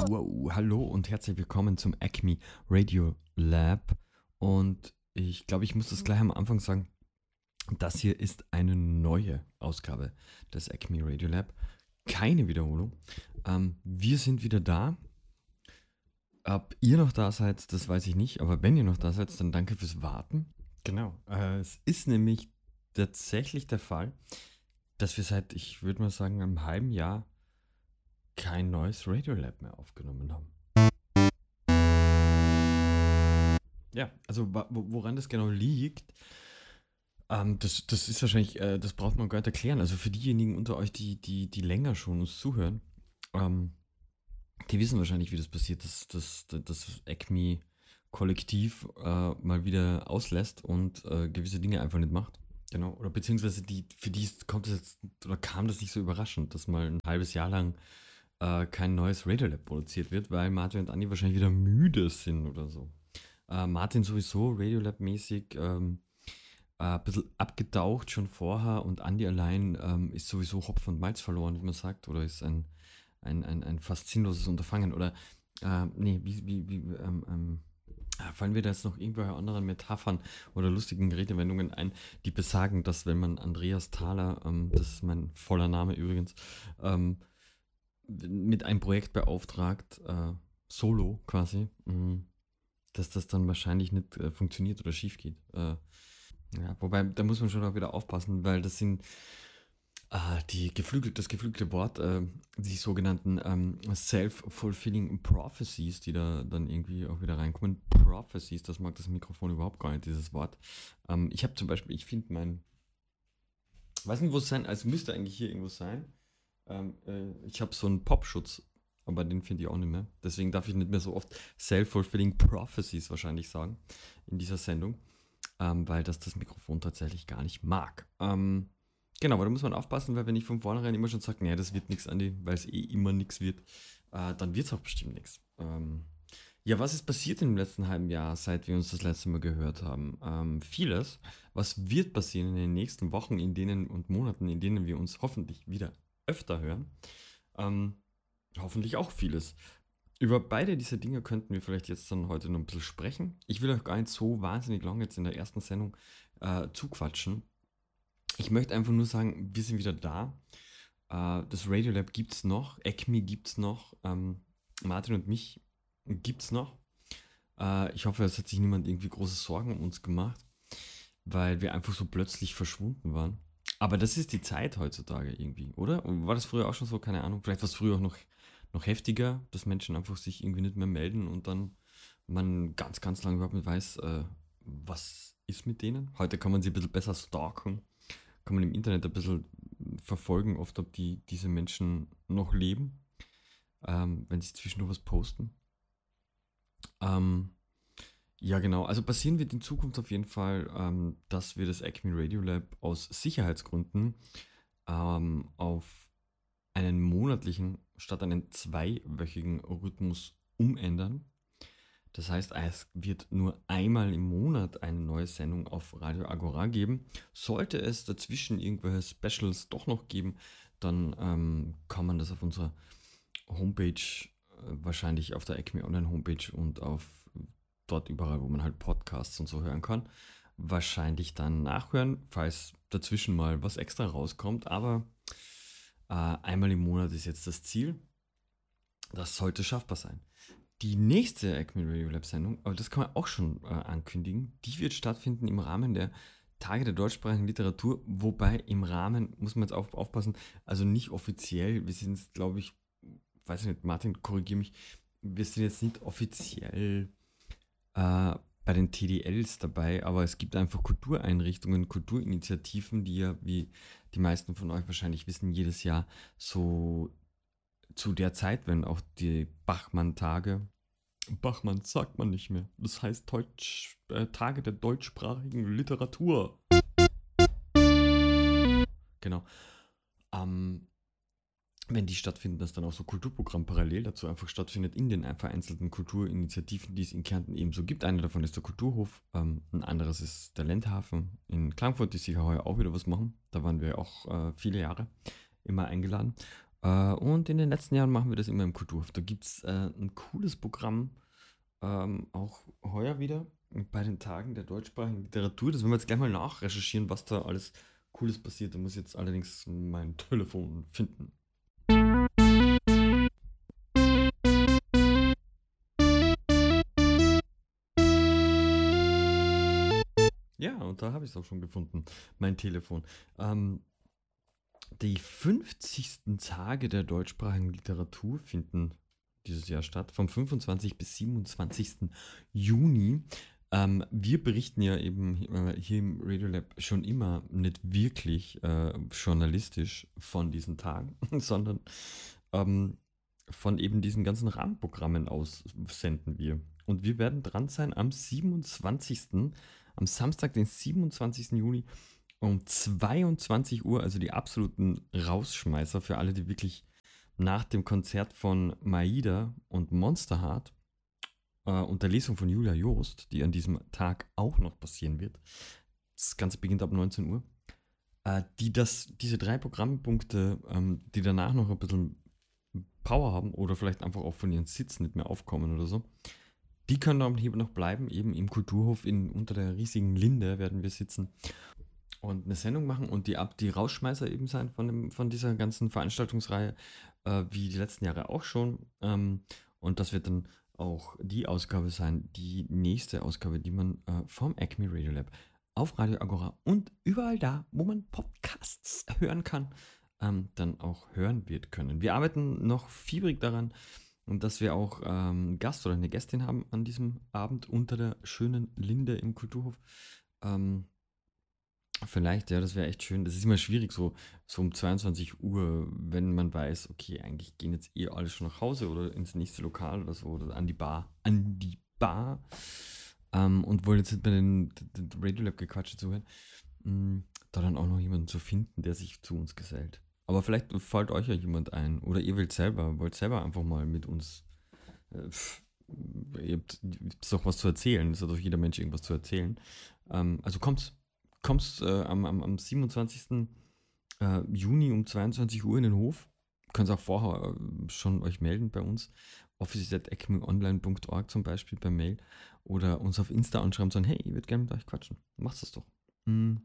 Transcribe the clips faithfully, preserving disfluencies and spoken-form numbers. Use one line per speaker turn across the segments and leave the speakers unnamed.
Wow, hallo und herzlich willkommen zum Acme Radio Lab. Und ich glaube, ich muss das gleich am Anfang sagen. Das hier ist eine neue Ausgabe des Acme Radio Lab. Keine Wiederholung. Ähm, wir sind wieder da. Ob ihr noch da seid, das weiß ich nicht. Aber wenn ihr noch da seid, dann danke fürs Warten. Genau. Äh, es ist nämlich tatsächlich der Fall, dass wir seit, ich würde mal sagen, einem halben Jahr kein neues Radiolab mehr aufgenommen haben. Ja, also wa- wo- woran das genau liegt, ähm, das, das ist wahrscheinlich, äh, das braucht man gar nicht erklären. Also für diejenigen unter euch, die, die, die länger schon uns zuhören, ähm, die wissen wahrscheinlich, wie das passiert, dass, dass, dass das Acme-Kollektiv äh, mal wieder auslässt und äh, gewisse Dinge einfach nicht macht. Genau. Oder beziehungsweise die, für die ist- kommt das jetzt, oder kam das nicht so überraschend, dass mal ein halbes Jahr lang äh, kein neues Radiolab produziert wird, weil Martin und Andi wahrscheinlich wieder müde sind oder so. Äh, Martin sowieso Radiolab-mäßig ähm, äh, ein bisschen abgetaucht schon vorher und Andi allein ähm, ist sowieso Hopf und Malz verloren, wie man sagt, oder ist ein, ein, ein, ein fast sinnloses Unterfangen. Oder, äh, nee, wie, wie, wie ähm, ähm, ah, fallen mir da jetzt noch irgendwelche anderen Metaphern oder lustigen Redewendungen ein, die besagen, dass wenn man Andreas Thaler, ähm, das ist mein voller Name übrigens, ähm, mit einem Projekt beauftragt, äh, solo quasi, mh, dass das dann wahrscheinlich nicht äh, funktioniert oder schief geht. Äh, ja, wobei, da muss man schon auch wieder aufpassen, weil das sind äh, die geflügelt, das geflügelte Wort, äh, die sogenannten ähm, self-fulfilling prophecies, die da dann irgendwie auch wieder reinkommen. Prophecies, das mag das Mikrofon überhaupt gar nicht, dieses Wort. Ähm, ich habe zum Beispiel, ich finde mein, weiß nicht, wo es sein, also müsste eigentlich hier irgendwo sein. Ähm, äh, ich habe so einen Popschutz, aber den finde ich auch nicht mehr. Deswegen darf ich nicht mehr so oft self-fulfilling prophecies wahrscheinlich sagen in dieser Sendung, ähm, weil das das Mikrofon tatsächlich gar nicht mag. Ähm, genau, aber da muss man aufpassen, weil wenn ich von vornherein immer schon sage, nee, das wird nichts, Andi, weil es eh immer nichts wird, äh, dann wird es auch bestimmt nichts. Ähm, ja, was ist passiert im letzten halben Jahr, seit wir uns das letzte Mal gehört haben? Ähm, vieles. Was wird passieren in den nächsten Wochen, in denen und Monaten, in denen wir uns hoffentlich wieder öfter hören? Ähm, hoffentlich auch vieles. Über beide diese Dinge könnten wir vielleicht jetzt dann heute noch ein bisschen sprechen. Ich will euch gar nicht so wahnsinnig lange jetzt in der ersten Sendung äh, zuquatschen. Ich möchte einfach nur sagen, wir sind wieder da. Äh, das Radiolab gibt es noch, Acme gibt es noch, ähm, Martin und mich gibt es noch. Äh, ich hoffe, es hat sich niemand irgendwie große Sorgen um uns gemacht, weil wir einfach so plötzlich verschwunden waren. Aber das ist die Zeit heutzutage irgendwie, oder? War das früher auch schon so? Keine Ahnung. Vielleicht war es früher auch noch, noch heftiger, dass Menschen einfach sich irgendwie nicht mehr melden und dann man ganz, ganz lange überhaupt nicht weiß, äh, was ist mit denen. Heute kann man sie ein bisschen besser stalken, kann man im Internet ein bisschen verfolgen, oft ob die, diese Menschen noch leben, ähm, wenn sie zwischendurch was posten. Ähm, Ja, genau. Also passieren wird in Zukunft auf jeden Fall, ähm, dass wir das Acme Radio Lab aus Sicherheitsgründen ähm, auf einen monatlichen statt einen zweiwöchigen Rhythmus umändern. Das heißt, es wird nur einmal im Monat eine neue Sendung auf Radio Agora geben. Sollte es dazwischen irgendwelche Specials doch noch geben, dann ähm, kann man das auf unserer Homepage, äh, wahrscheinlich auf der Acme Online Homepage und auf dort überall, wo man halt Podcasts und so hören kann, wahrscheinlich dann nachhören, falls dazwischen mal was extra rauskommt. Aber äh, einmal im Monat ist jetzt das Ziel. Das sollte schaffbar sein. Die nächste Acme Radio Lab Sendung, aber das kann man auch schon äh, ankündigen, die wird stattfinden im Rahmen der Tage der deutschsprachigen Literatur, wobei im Rahmen, muss man jetzt auf, aufpassen, also nicht offiziell, wir sind jetzt, glaube ich, weiß nicht, Martin, korrigiere mich, wir sind jetzt nicht offiziell äh, bei den T D Ls dabei, aber es gibt einfach Kultureinrichtungen, Kulturinitiativen, die ja, wie die meisten von euch wahrscheinlich wissen, jedes Jahr so zu der Zeit, wenn auch die Bachmann-Tage, Bachmann sagt man nicht mehr, das heißt Deutsch, äh, Tage der deutschsprachigen Literatur. Genau. Ähm, wenn die stattfinden, dass dann auch so Kulturprogramm parallel dazu einfach stattfindet in den vereinzelten Kulturinitiativen, die es in Kärnten ebenso gibt. Einer davon ist der Kulturhof, ähm, ein anderes ist der Ländhafen in Klagenfurt, die sicher heuer auch wieder was machen. Da waren wir auch äh, viele Jahre immer eingeladen. Äh, und in den letzten Jahren machen wir das immer im Kulturhof. Da gibt es äh, ein cooles Programm, ähm, auch heuer wieder bei den Tagen der deutschsprachigen Literatur. Das werden wir jetzt gleich mal nachrecherchieren, was da alles Cooles passiert. Da muss ich jetzt allerdings mein Telefon finden. Ja, und da habe ich es auch schon gefunden, mein Telefon. Ähm, die fünfzigsten Tage der deutschsprachigen Literatur finden dieses Jahr statt, vom fünfundzwanzigsten bis siebenundzwanzigsten Juni. Ähm, wir berichten ja eben äh, hier im Radiolab schon immer nicht wirklich äh, journalistisch von diesen Tagen, sondern ähm, von eben diesen ganzen Rahmenprogrammen aus senden wir. Und wir werden dran sein am siebenundzwanzigsten am Samstag, den siebenundzwanzigsten Juni um zweiundzwanzig Uhr, also die absoluten Rausschmeißer für alle, die wirklich nach dem Konzert von Maida und Monsterheart äh, und der Lesung von Julia Joost, die an diesem Tag auch noch passieren wird, das Ganze beginnt ab neunzehn Uhr, äh, die das, diese drei Programmpunkte, ähm, die danach noch ein bisschen Power haben oder vielleicht einfach auch von ihren Sitzen nicht mehr aufkommen oder so, die können dann hier noch bleiben, eben im Kulturhof in, unter der riesigen Linde werden wir sitzen und eine Sendung machen und die ab die Rausschmeißer eben sein von, dem, von dieser ganzen Veranstaltungsreihe, äh, wie die letzten Jahre auch schon. Ähm, und das wird dann auch die Ausgabe sein, die nächste Ausgabe, die man äh, vom Acme Radio Lab auf Radio Agora und überall da, wo man Podcasts hören kann, ähm, dann auch hören wird können. Wir arbeiten noch fiebrig daran, dass wir auch ähm, Gast oder eine Gästin haben an diesem Abend unter der schönen Linde im Kulturhof. Ähm, Vielleicht, ja, das wäre echt schön. Das ist immer schwierig, so, so um zweiundzwanzig Uhr, wenn man weiß, okay, eigentlich gehen jetzt eh alle schon nach Hause oder ins nächste Lokal oder so, oder an die Bar. An die Bar. Ähm, und wollen jetzt nicht bei den, den Radiolab-Gequatsche zuhören, mh, da dann auch noch jemanden zu finden, der sich zu uns gesellt. Aber vielleicht fällt euch ja jemand ein. Oder ihr wollt selber, wollt selber einfach mal mit uns. Äh, pff, ihr habt, ihr habt doch was zu erzählen. Es hat doch jeder Mensch irgendwas zu erzählen. Ähm, also kommt kommst äh, am, am, am siebenundzwanzigsten Äh, Juni um zweiundzwanzig Uhr in den Hof. Könnt auch vorher äh, schon euch melden bei uns. office at acmeonline punkt org zum Beispiel per Mail. Oder uns auf Insta anschreiben und sagen, hey, ich würde gerne mit euch quatschen. Macht das doch. Mm,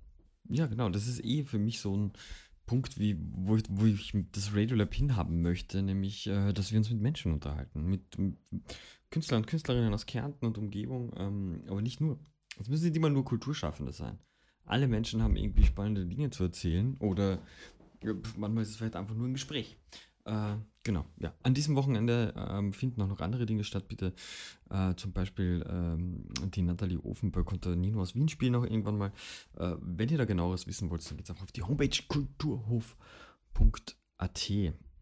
ja, genau. Das ist eh für mich so ein Punkt, wie, wo, ich, wo ich das Radiolab hinhaben möchte. Nämlich, äh, dass wir uns mit Menschen unterhalten. Mit, mit Künstlern und Künstlerinnen aus Kärnten und Umgebung. Ähm, aber nicht nur. Es müssen nicht immer nur Kulturschaffende sein. Alle Menschen haben irgendwie spannende Dinge zu erzählen oder ja, manchmal ist es vielleicht einfach nur ein Gespräch. Äh, genau, ja. An diesem Wochenende ähm, finden auch noch andere Dinge statt, bitte. Äh, zum Beispiel ähm, die Nathalie Ofenberg und der Nino aus Wien spielen noch irgendwann mal. Äh, wenn ihr da genaueres wissen wollt, dann geht es einfach auf die Homepage kulturhof punkt a t.